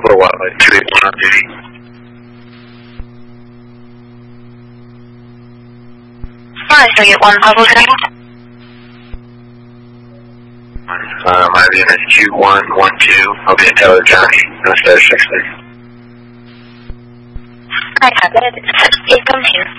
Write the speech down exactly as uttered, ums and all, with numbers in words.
Cobra Wildlife two eight one on duty. Alright, so get one Pablo Tango. Uh, my V M is Q one one two. I'll be at Tyler Johnny. No status check, please. Alright, copy it. It comes here.